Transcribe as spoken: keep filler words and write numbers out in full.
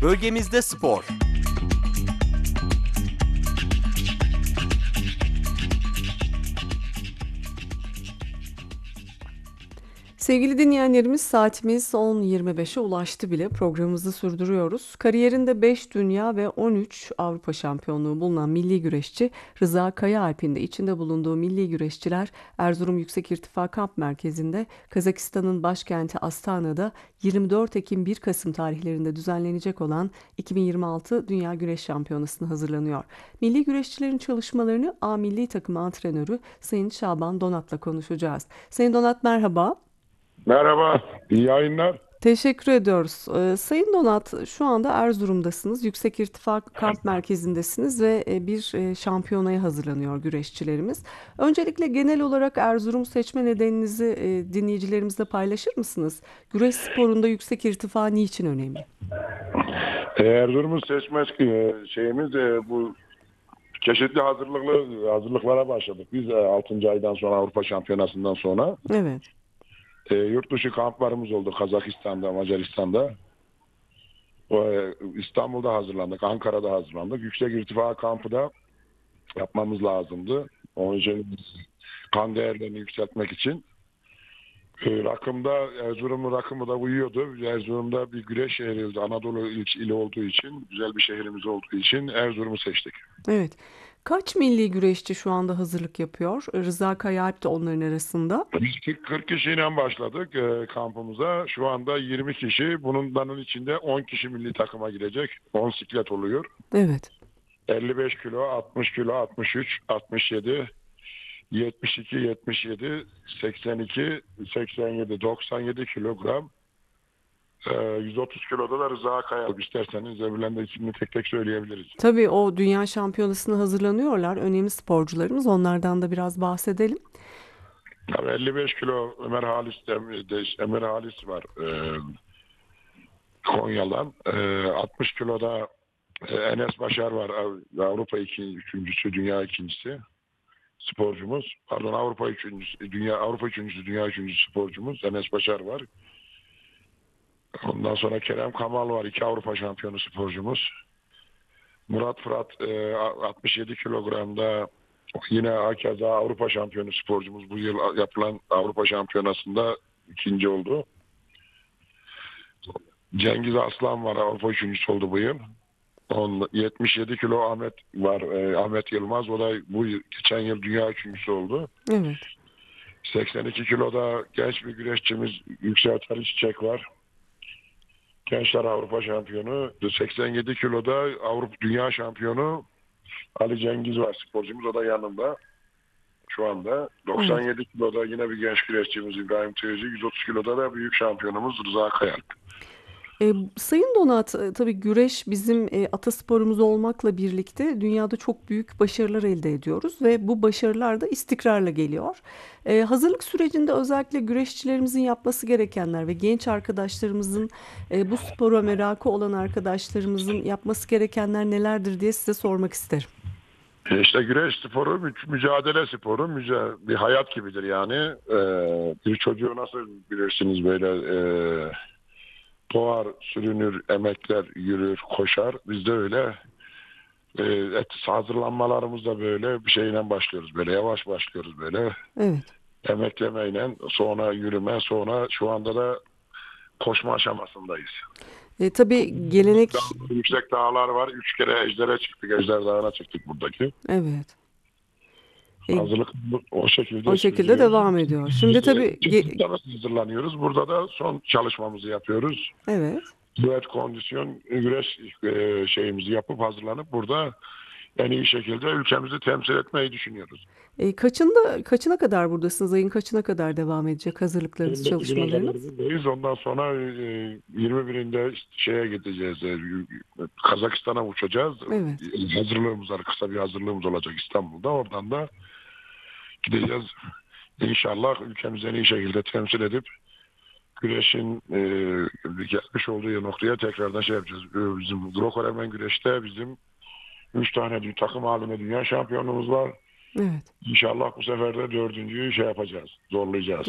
Bölgemizde spor. Sevgili dinleyenlerimiz saatimiz on yirmi beşe ulaştı bile programımızı sürdürüyoruz. Kariyerinde beş dünya ve on üç Avrupa şampiyonluğu bulunan milli güreşçi Rıza Kayaalp'in de içinde bulunduğu milli güreşçiler Erzurum Yüksek İrtifa Kamp Merkezi'nde Kazakistan'ın başkenti Astana'da yirmi dört Ekim bir Kasım tarihlerinde düzenlenecek olan iki bin yirmi altı Dünya Güreş Şampiyonası'na hazırlanıyor. Milli güreşçilerin çalışmalarını A Milli Takımı antrenörü Sayın Şaban Donat'la konuşacağız. Sayın Donat merhaba. Merhaba, iyi yayınlar. Teşekkür ediyoruz. Ee, Sayın Donat, şu anda Erzurum'dasınız. Yüksek İrtifak Kamp Merkezi'ndesiniz ve e, bir e, şampiyonaya hazırlanıyor güreşçilerimiz. Öncelikle genel olarak Erzurum seçme nedeninizi e, dinleyicilerimizle paylaşır mısınız? Güreş sporunda yüksek irtifa niçin önemli? Erzurum'un seçme e, şeyimiz e, bu çeşitli hazırlıklı hazırlıklara başladık. Biz e, altıncı aydan sonra Avrupa Şampiyonası'ndan sonra Evet, e, yurt dışı kamplarımız oldu Kazakistan'da, Macaristan'da. O, e, İstanbul'da hazırlandık, Ankara'da hazırlandık. Yüksek irtifa kampı da yapmamız lazımdı. Onun için kan değerlerini yükseltmek için. E, rakımda Erzurum'un rakımı da uyuyordu. Erzurum'da bir güreş şehri, Anadolu il- ili olduğu için, güzel bir şehrimiz olduğu için Erzurum'u seçtik. evet. Kaç milli güreşçi şu anda hazırlık yapıyor? Rıza Kayaalp de onların arasında. Biz kırk kırk kişiyle başladık e, kampımıza. Şu anda yirmi kişi. Bunların içinde on kişi milli takıma girecek. on siklet oluyor. Evet. elli beş kilo, altmış kilo, altmış üç, altmış yedi, yetmiş iki, yetmiş yedi, seksen iki, seksen yedi, doksan yedi kilogram. E, yüz otuz kiloda da Rıza Kayalp. İsterseniz öbürlerinin de ismini tek tek söyleyebiliriz. Tabii o dünya şampiyonasına hazırlanıyorlar. Önemli sporcularımız. Onlardan da biraz bahsedelim. Tabii elli beş kilo Ömer Halis de, de- Ömer Halis var. E, Konya'dan. E, altmış kiloda e, Enes Başar var. Av- Avrupa iki, üçüncüsü, dünya ikincisi sporcumuz. Pardon Avrupa üçüncüsü, dünya Avrupa üçüncüsü, dünya üçüncüsü sporcumuz Enes Başar var. Ondan sonra Kerem Kamal var. iki Avrupa şampiyonu sporcumuz. Murat Fırat e, altmış yedi kilogramda yine hakeza Avrupa şampiyonu sporcumuz. Bu yıl yapılan Avrupa şampiyonasında ikinci oldu. Cengiz Aslan var. Avrupa üçüncüsü oldu bu yıl. On, yetmiş yedi kilo Ahmet var. E, Ahmet Yılmaz. O da bu yıl, geçen yıl dünya üçüncüsü oldu. Evet. seksen iki kiloda genç bir güreşçimiz Yüksel Ali Çiçek var. Gençler Avrupa şampiyonu. seksen yedi kiloda Avrupa dünya şampiyonu Ali Cengiz var sporcumuz. O da yanında şu anda. Evet. doksan yedi kiloda yine bir genç güreşçimiz İbrahim Tüyücü. yüz otuz kiloda da büyük şampiyonumuz Rıza Kayalp. E, Sayın Donat, e, tabii güreş bizim e, atasporumuz olmakla birlikte dünyada çok büyük başarılar elde ediyoruz ve bu başarılar da istikrarla geliyor. E, hazırlık sürecinde özellikle güreşçilerimizin yapması gerekenler ve genç arkadaşlarımızın e, bu spora merakı olan arkadaşlarımızın yapması gerekenler nelerdir diye size sormak isterim. E İşte güreş sporu mü- mücadele sporu müca bir hayat gibidir yani. Ee, bir çocuğu nasıl bilirsiniz böyle e, doğar, sürünür, emekler, yürür, koşar. Biz de öyle e, et, hazırlanmalarımız da böyle bir şeyle başlıyoruz. Böyle yavaş başlıyoruz böyle. Evet. Emeklemeyle sonra yürüme sonra şu anda da koşma aşamasındayız. E, tabii gelenek, Dağ- yüksek dağlar var. Üç kere Ejder'e çıktık. Ejder Dağı'na çıktık buradaki. evet. E, Hazırlık bu- o o şekilde şekilde sürüyor. devam ediyor. Şimdi tabii ge- Çıktıkta nasıl hazırlanıyoruz? Burada da son çalışmamızı yapıyoruz. evet. Düet kondisyon güreş e, şeyimizi yapıp hazırlanıp burada en iyi şekilde ülkemizi temsil etmeyi düşünüyoruz. E, kaçında, kaçına kadar buradasınız? Ayın kaçına kadar devam edecek hazırlıklarınız, on dokuz güne kadar çalışmalarınız? buradayız. Ondan sonra e, yirmi birinde işte şeye gideceğiz. e, Kazakistan'a uçacağız. Evet. Hazırlığımız var. Kısa bir hazırlığımız olacak İstanbul'da. Oradan da gideceğiz. İnşallah ülkemizi en iyi şekilde temsil edip güreşin e, gelmiş olduğu noktaya tekrardan şey yapacağız. E, Bizim Greco-Romen güreşte bizim üç tane dü- takım halinde dünya şampiyonluğumuz var. Evet. İnşallah bu sefer de dördüncüyü şey yapacağız, zorlayacağız.